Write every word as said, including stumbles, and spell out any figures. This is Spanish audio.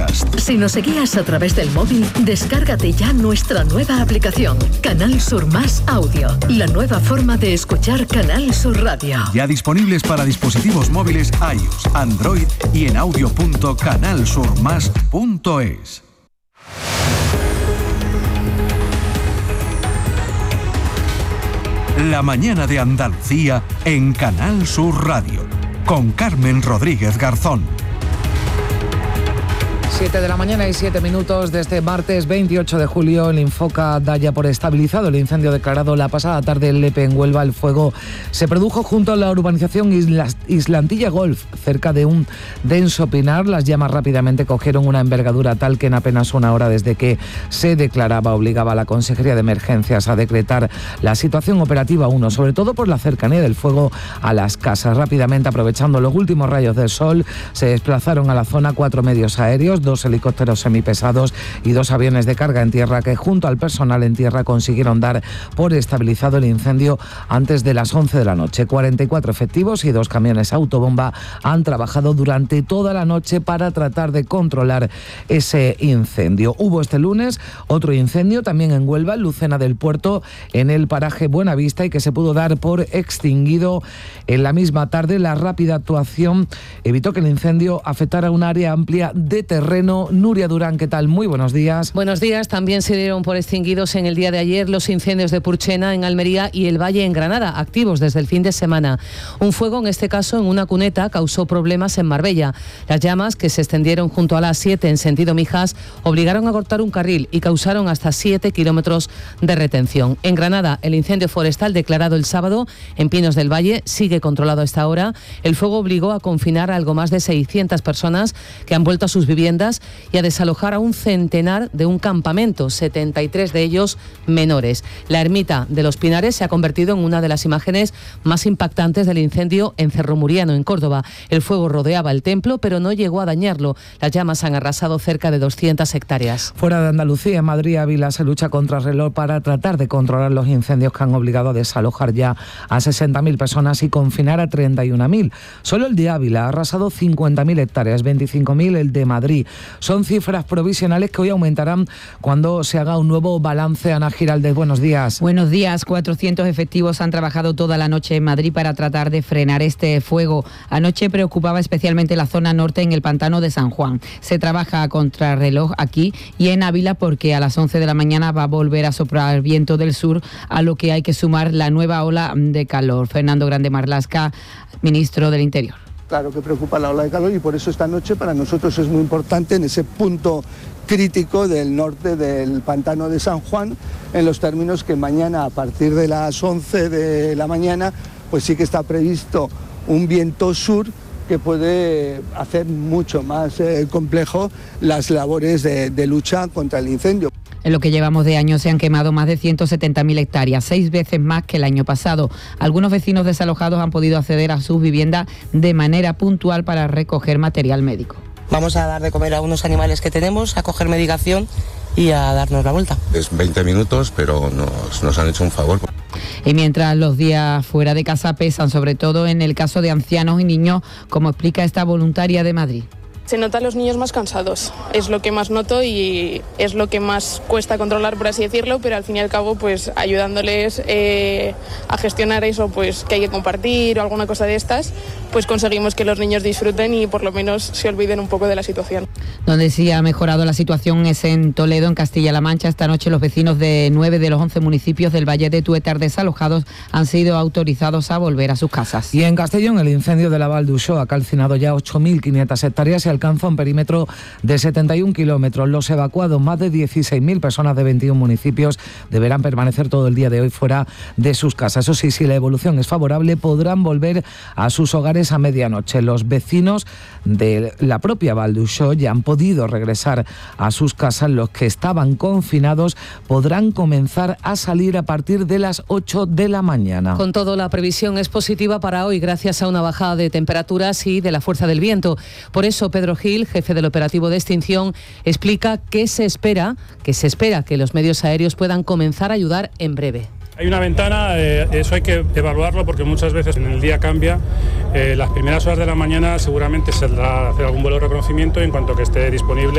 podcast. Si nos seguías a través del móvil, descárgate ya nuestra nueva aplicación, Canal Sur Más Audio, la nueva forma de escuchar Canal Sur Radio. Ya disponibles para dispositivos móviles iOS, Android y en audio punto canal sur más punto es. La mañana de Andalucía en Canal Sur Radio, con Carmen Rodríguez Garzón. siete de la mañana y siete minutos de este martes veintiocho de julio. El Infoca da ya por estabilizado el incendio declarado la pasada tarde en Lepe, en Huelva. El fuego se produjo junto a la urbanización Isla, Islantilla Golf, cerca de un denso pinar. Las llamas rápidamente cogieron una envergadura tal que en apenas una hora desde que se declaraba obligaba a la Consejería de Emergencias a decretar la situación operativa uno, sobre todo por la cercanía del fuego a las casas. Rápidamente, aprovechando los últimos rayos del sol, se desplazaron a la zona cuatro medios aéreos, dos helicópteros semipesados y dos aviones de carga en tierra que junto al personal en tierra consiguieron dar por estabilizado el incendio antes de las once de la noche. cuarenta y cuatro efectivos y dos camiones autobomba han trabajado durante toda la noche para tratar de controlar ese incendio. Hubo este lunes otro incendio también en Huelva, en Lucena del Puerto, en el paraje Buenavista, y que se pudo dar por extinguido en la misma tarde. La rápida actuación evitó que el incendio afectara un área amplia de terreno. Nuria Durán, ¿qué tal? Muy buenos días. Buenos días. También se dieron por extinguidos en el día de ayer los incendios de Purchena en Almería y el Valle en Granada, activos desde el fin de semana. Un fuego, en este caso en una cuneta, causó problemas en Marbella. Las llamas, que se extendieron junto a la A siete en sentido Mijas, obligaron a cortar un carril y causaron hasta siete kilómetros de retención. En Granada, el incendio forestal declarado el sábado en Pinos del Valle sigue controlado a esta hora. El fuego obligó a confinar a algo más de seiscientas personas que han vuelto a sus viviendas y a desalojar a un centenar de un campamento, setenta y tres de ellos menores. La ermita de los Pinares se ha convertido en una de las imágenes más impactantes del incendio en Cerro Muriano, en Córdoba. El fuego rodeaba el templo, pero no llegó a dañarlo. Las llamas han arrasado cerca de doscientas hectáreas. Fuera de Andalucía, en Madrid, Ávila, se lucha contra el reloj para tratar de controlar los incendios que han obligado a desalojar ya a sesenta mil personas y confinar a treinta y una mil. Solo el de Ávila ha arrasado cincuenta mil hectáreas, veinticinco mil el de Madrid. Son cifras provisionales que hoy aumentarán cuando se haga un nuevo balance. Ana Giraldez, buenos días. Buenos días. cuatrocientos efectivos han trabajado toda la noche en Madrid para tratar de frenar este fuego. Anoche preocupaba especialmente la zona norte, en el pantano de San Juan. Se trabaja a contrarreloj aquí y en Ávila porque a las once de la mañana va a volver a soplar viento del sur, a lo que hay que sumar la nueva ola de calor. Fernando Grande Marlaska, ministro del Interior. Claro que preocupa la ola de calor y por eso esta noche para nosotros es muy importante en ese punto crítico del norte del pantano de San Juan, en los términos que mañana a partir de las once de la mañana pues sí que está previsto un viento sur que puede hacer mucho más eh, complejo las labores de, de lucha contra el incendio. En lo que llevamos de año se han quemado más de ciento setenta mil hectáreas, seis veces más que el año pasado. Algunos vecinos desalojados han podido acceder a sus viviendas de manera puntual para recoger material médico. Vamos a dar de comer a unos animales que tenemos, a coger medicación y a darnos la vuelta. Es veinte minutos, pero nos, nos han hecho un favor. Y mientras los días fuera de casa pesan, sobre todo en el caso de ancianos y niños, como explica esta voluntaria de Madrid. Se notan los niños más cansados, es lo que más noto y es lo que más cuesta controlar, por así decirlo, pero al fin y al cabo pues ayudándoles eh, a gestionar eso pues que hay que compartir o alguna cosa de estas, pues conseguimos que los niños disfruten y por lo menos se olviden un poco de la situación. Donde sí ha mejorado la situación es en Toledo, en Castilla-La Mancha. Esta noche los vecinos de nueve de los once municipios del Valle de Tuétar desalojados han sido autorizados a volver a sus casas. Y en Castellón, el incendio de la Val d'Uixó ha calcinado ya ocho mil quinientas hectáreas y alcanza un perímetro de setenta y un kilómetros. Los evacuados, más de dieciséis mil personas de veintiún municipios, deberán permanecer todo el día de hoy fuera de sus casas. Eso sí, si la evolución es favorable, podrán volver a sus hogares a medianoche. Los vecinos de la propia Val d'Uixó ya han podido regresar a sus casas. Los que estaban confinados podrán comenzar a salir a partir de las ocho de la mañana. Con todo, la previsión es positiva para hoy gracias a una bajada de temperaturas y de la fuerza del viento. Por eso, Pedro Gil, jefe del operativo de extinción, explica que se espera, que se espera que los medios aéreos puedan comenzar a ayudar en breve. Hay una ventana, eh, eso hay que evaluarlo porque muchas veces en el día cambia. Eh, las primeras horas de la mañana seguramente se saldrá a hacer algún vuelo de reconocimiento y en cuanto que esté disponible